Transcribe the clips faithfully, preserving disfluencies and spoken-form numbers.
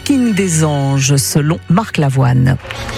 parking des Anges, selon Marc Lavoine.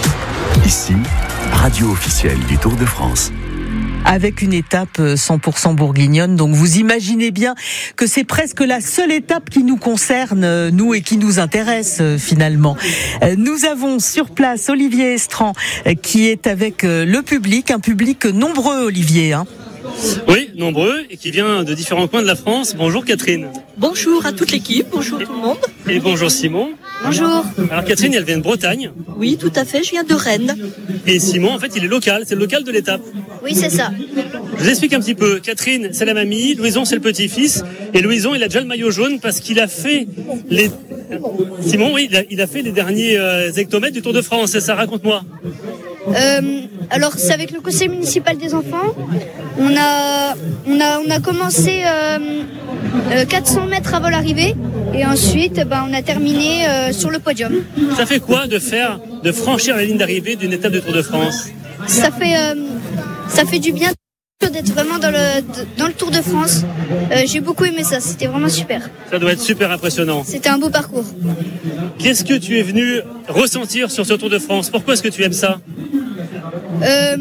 Ici, radio officielle du Tour de France. Avec une étape cent pour cent bourguignonne, donc vous imaginez bien que c'est presque la seule étape qui nous concerne, nous, et qui nous intéresse finalement. Nous avons sur place Olivier Estran qui est avec le public, un public nombreux, Olivier, hein. Oui, nombreux, et qui vient de différents coins de la France. Bonjour Catherine. Bonjour à toute l'équipe, bonjour tout le monde. Et bonjour Simon. Bonjour. Alors Catherine, elle vient de Bretagne. Oui, tout à fait, je viens de Rennes. Et Simon, en fait, il est local, c'est le local de l'étape. Oui, c'est ça. Je vous explique un petit peu. Catherine, c'est la mamie, Louison, c'est le petit-fils. Et Louison, il a déjà le maillot jaune parce qu'il a fait les... Simon, oui, il a, il a fait les derniers euh, hectomètres du Tour de France, c'est ça, raconte-moi. Euh, alors c'est avec le conseil municipal des enfants. On a, on a, on a commencé euh, euh, quatre cents mètres avant l'arrivée et ensuite ben, on a terminé euh, sur le podium. Ça fait quoi de faire, de franchir la ligne d'arrivée d'une étape de Tour de France ? Ça fait, euh, ça fait du bien d'être vraiment dans le, dans le Tour de France. Euh, j'ai beaucoup aimé ça, c'était vraiment super. Ça doit être super impressionnant. C'était un beau parcours. Qu'est-ce que tu es venu ressentir sur ce Tour de France ? Pourquoi est-ce que tu aimes ça ? euh,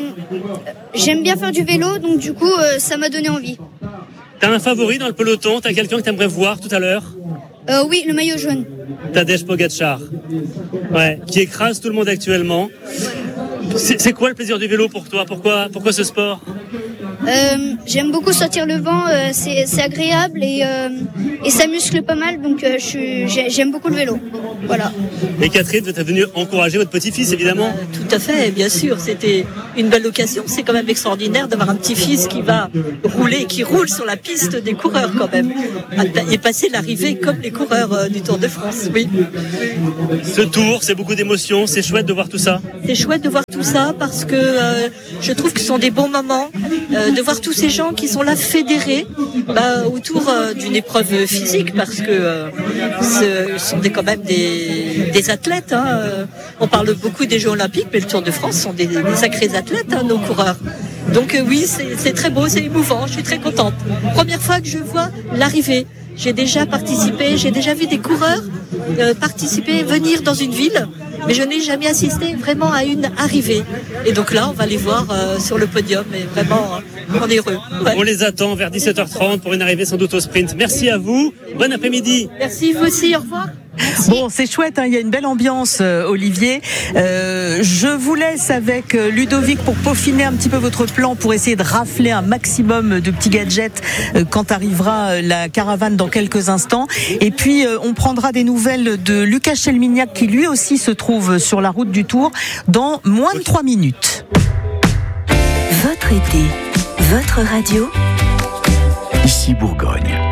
J'aime bien faire du vélo, donc du coup, euh, ça m'a donné envie. T'as un favori dans le peloton ? T'as quelqu'un que t'aimerais voir tout à l'heure ? euh, Oui, le maillot jaune. Tadej Pogacar, ouais, qui écrase tout le monde actuellement. C'est, c'est quoi le plaisir du vélo pour toi ? Pourquoi, pourquoi ce sport ? Euh, j'aime beaucoup sortir le vent, euh, c'est, c'est agréable et, euh, et ça muscle pas mal, donc euh, je suis, j'ai, j'aime beaucoup le vélo. Voilà. Et Catherine, vous êtes venue encourager votre petit-fils, évidemment. Euh, tout à fait, bien sûr, c'était une belle occasion. C'est quand même extraordinaire d'avoir un petit-fils qui va rouler, qui roule sur la piste des coureurs quand même. Et passer l'arrivée comme les coureurs euh, du Tour de France, oui. Ce tour, c'est beaucoup d'émotions, c'est chouette de voir tout ça. C'est chouette de voir tout ça parce que euh, je trouve que ce sont des bons moments. Euh, de voir tous ces gens qui sont là fédérés bah, autour euh, d'une épreuve physique parce que euh, ce sont des, quand même des, des athlètes. Hein. On parle beaucoup des Jeux Olympiques, mais le Tour de France sont des, des sacrés athlètes, hein, nos coureurs. Donc euh, oui, c'est, c'est très beau, c'est émouvant, je suis très contente. Première fois que je vois l'arrivée. J'ai déjà participé, j'ai déjà vu des coureurs euh, participer, venir dans une ville, mais je n'ai jamais assisté vraiment à une arrivée. Et donc là, on va les voir euh, sur le podium et vraiment, euh, on est heureux. Ouais. On les attend vers dix-sept heures trente pour une arrivée sans doute au sprint. Merci à vous, bon après-midi. Merci, vous aussi, au revoir. Merci. Bon, c'est chouette, hein, il y a une belle ambiance, euh, Olivier. Euh, je vous laisse avec euh, Ludovic pour peaufiner un petit peu votre plan pour essayer de rafler un maximum de petits gadgets euh, quand arrivera euh, la caravane dans quelques instants. Et puis, euh, on prendra des nouvelles de Lucas Chelmignac qui lui aussi se trouve sur la route du Tour dans moins de trois minutes. Votre été, votre radio. Ici Bourgogne.